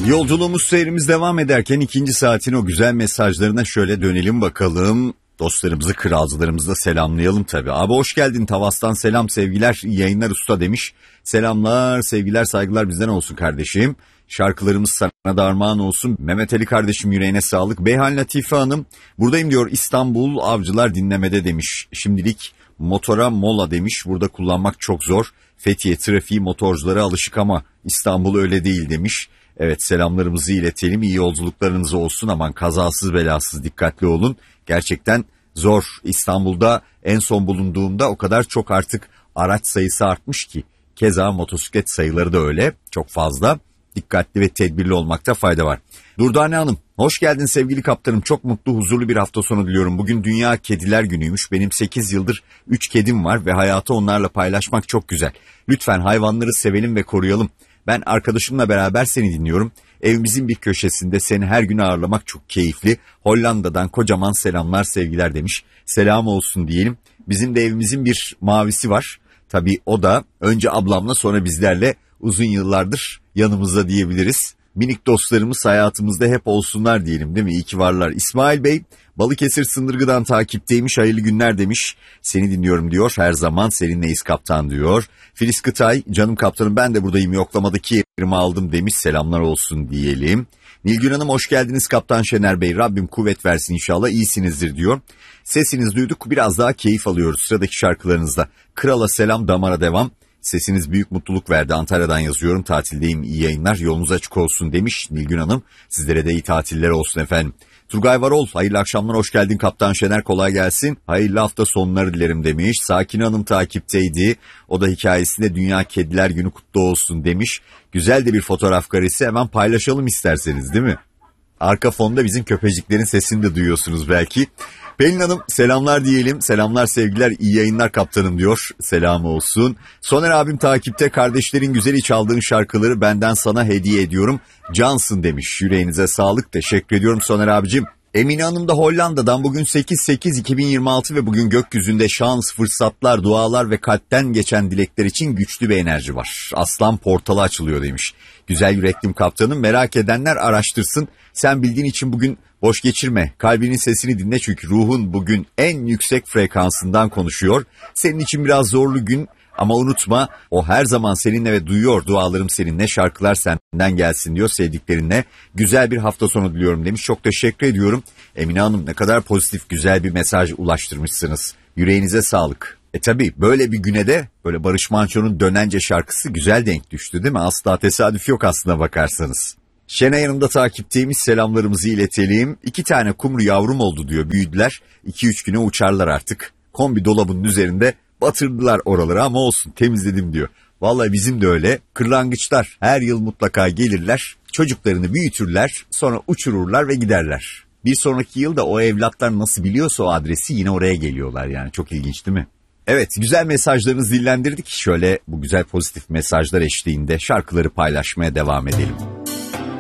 Yolculuğumuz, seyrimiz devam ederken ikinci saatin o güzel mesajlarına şöyle dönelim bakalım. Dostlarımızı, kralcılarımızı da selamlayalım tabii. Abi hoş geldin, Tavas'tan selam, sevgiler, iyi yayınlar usta demiş. Selamlar, sevgiler, saygılar bizden olsun kardeşim. Şarkılarımız sana da armağan olsun. Mehmet Ali kardeşim, yüreğine sağlık. Beyhan Latife Hanım, buradayım diyor, İstanbul, avcılar dinlemede demiş. Şimdilik motora mola demiş. Burada kullanmak çok zor. Fethiye trafiği motorculara alışık ama İstanbul öyle değil demiş. Evet, selamlarımızı iletelim. İyi yolculuklarınız olsun. Aman kazasız belasız dikkatli olun. Gerçekten zor. İstanbul'da en son bulunduğumda o kadar çok artık araç sayısı artmış ki. Keza motosiklet sayıları da öyle. Çok fazla. Dikkatli ve tedbirli olmakta fayda var. Durdane Hanım, hoş geldin sevgili kaptanım. Çok mutlu, huzurlu bir hafta sonu diliyorum. Bugün Dünya Kediler Günü'ymüş. Benim 8 yıldır 3 kedim var ve hayatı onlarla paylaşmak çok güzel. Lütfen hayvanları sevelim ve koruyalım. Ben arkadaşımla beraber seni dinliyorum. Evimizin bir köşesinde seni her gün ağırlamak çok keyifli. Hollanda'dan kocaman selamlar, sevgiler demiş. Selam olsun diyelim. Bizim de evimizin bir mavisi var. Tabii o da önce ablamla sonra bizlerle uzun yıllardır yanımızda diyebiliriz. Minik dostlarımız hayatımızda hep olsunlar diyelim, değil mi? İyi ki varlar. İsmail Bey, Balıkesir Sındırgı'dan takipteymiş, hayırlı günler demiş. Seni dinliyorum diyor, her zaman seninleyiz kaptan diyor. Filiz Kıtay, canım kaptanım ben de buradayım, yoklamadaki yerimi aldım demiş, selamlar olsun diyelim. Nilgün Hanım, hoş geldiniz Kaptan Şener Bey, Rabbim kuvvet versin inşallah, iyisinizdir diyor. Sesinizi duyduk, biraz daha keyif alıyoruz sıradaki şarkılarınızda. Krala selam, damara devam. Sesiniz büyük mutluluk verdi. Antalya'dan yazıyorum. Tatildeyim. İyi yayınlar. Yolunuz açık olsun demiş Nilgün Hanım. Sizlere de iyi tatiller olsun efendim. Turgay Varol, hayırlı akşamlar, hoş geldin Kaptan Şener, kolay gelsin. Hayırlı hafta sonları dilerim demiş. Sakine Hanım takipteydi. O da hikayesinde Dünya Kediler Günü kutlu olsun demiş. Güzel de bir fotoğraf karesi, hemen paylaşalım isterseniz, değil mi? Arka fonda bizim köpeciklerin sesini de duyuyorsunuz belki. Pelin Hanım, selamlar diyelim. Selamlar, sevgiler, iyi yayınlar kaptanım diyor. Selam olsun. Soner abim takipte, kardeşlerin güzeli çaldığın şarkıları benden sana hediye ediyorum. Cansın demiş. Yüreğinize sağlık. Teşekkür ediyorum Soner abicim. Emine Hanım da Hollanda'dan, bugün 8-8-2026 ve bugün gökyüzünde şans, fırsatlar, dualar ve kalpten geçen dilekler için güçlü bir enerji var. Aslan portalı açılıyor demiş. Güzel yüreklim kaptanım, merak edenler araştırsın. Sen bildiğin için bugün boş geçirme. Kalbinin sesini dinle çünkü ruhun bugün en yüksek frekansından konuşuyor. Senin için biraz zorlu gün ama unutma, o her zaman seninle ve duyuyor, dualarım seninle, şarkılar senden gelsin diyor sevdiklerinle. Güzel bir hafta sonu diliyorum demiş. Çok teşekkür ediyorum. Emine Hanım, ne kadar pozitif, güzel bir mesaj ulaştırmışsınız. Yüreğinize sağlık. Tabii böyle bir güne de böyle Barış Manço'nun Dönence şarkısı güzel denk düştü, değil mi? Asla tesadüf yok aslına bakarsanız. Şenay Hanım da takipteymiş, selamlarımızı iletelim. 2 tane kumru yavrum oldu diyor, büyüdüler. 2-3 güne uçarlar artık. Kombi dolabının üzerinde batırdılar oraları ama olsun, temizledim diyor. Vallahi bizim de öyle. Kırlangıçlar her yıl mutlaka gelirler. Çocuklarını büyütürler, sonra uçururlar ve giderler. Bir sonraki yılda o evlatlar nasıl biliyorsa o adresi yine oraya geliyorlar yani. Çok ilginç değil mi? Evet, güzel mesajlarınızı dillendirdik. Şöyle bu güzel pozitif mesajlar eşliğinde şarkıları paylaşmaya devam edelim.